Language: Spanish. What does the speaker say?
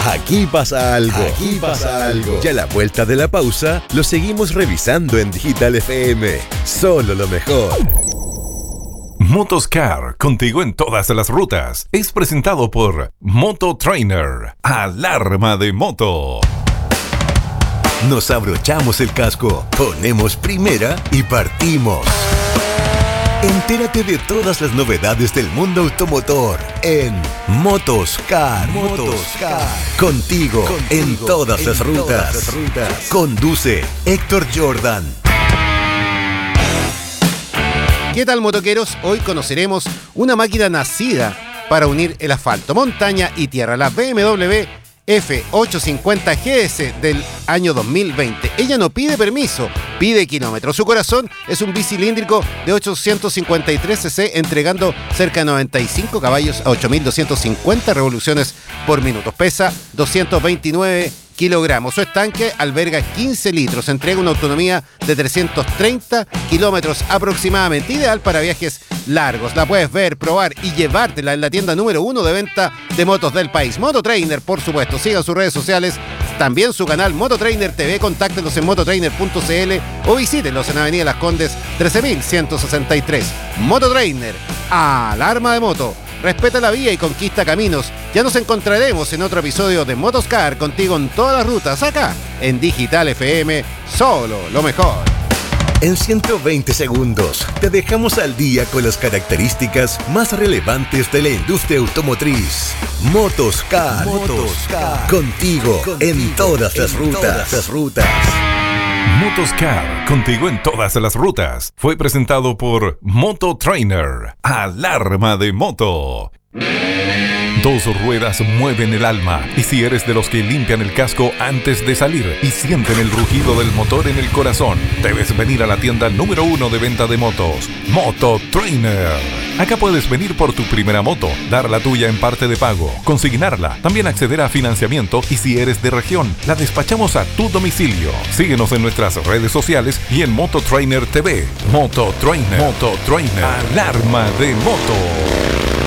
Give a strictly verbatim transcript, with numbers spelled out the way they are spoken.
Aquí pasa algo. Aquí pasa algo. Y a la vuelta de la pausa, lo seguimos revisando en Digital F M. Solo lo mejor. Motoscar, contigo en todas las rutas. Es presentado por Moto Trainer. Alarma de moto. Nos abrochamos el casco, ponemos primera y partimos. Entérate de todas las novedades del mundo automotor en Motoscar. Motoscar. Contigo, Contigo en todas, en las, rutas. todas las rutas. Conduce Héctor Jordan. ¿Qué tal, motoqueros? Hoy conoceremos una máquina nacida para unir el asfalto, montaña y tierra, la B M W F ochocientos cincuenta G S del año dos mil veinte. Ella no pide permiso, pide kilómetros. Su corazón es un bicilíndrico de ochocientos cincuenta y tres cc, entregando cerca de noventa y cinco caballos a ocho mil doscientas cincuenta revoluciones por minuto. Pesa doscientos veintinueve kilogramos. Su estanque alberga quince litros, entrega una autonomía de trescientos treinta kilómetros aproximadamente, ideal para viajes largos. La puedes ver, probar y llevártela en la tienda número uno de venta de motos del país, Moto Trainer, por supuesto. Sigan sus redes sociales, también su canal Moto Trainer T V, contáctenos en mototrainer punto c l o visítenlos en Avenida Las Condes trece mil ciento sesenta y tres. Moto Trainer, alarma de moto. Respeta la vía y conquista caminos. Ya nos encontraremos en otro episodio de Motoscar, contigo en todas las rutas, acá en Digital F M, solo lo mejor. En ciento veinte segundos te dejamos al día con las características más relevantes de la industria automotriz. Motoscar, Motoscar. Contigo, contigo en todas las en rutas. Todas las rutas. Motoscar, contigo en todas las rutas. Fue presentado por Moto Trainer. Alarma de moto. Dos ruedas mueven el alma, y si eres de los que limpian el casco antes de salir y sienten el rugido del motor en el corazón, debes venir a la tienda número uno de venta de motos, Moto Trainer. Acá puedes venir por tu primera moto, dar la tuya en parte de pago, consignarla, también acceder a financiamiento, y si eres de región, la despachamos a tu domicilio. Síguenos en nuestras redes sociales y en Moto Trainer T V. Moto Trainer. Moto Trainer. Alarma de moto.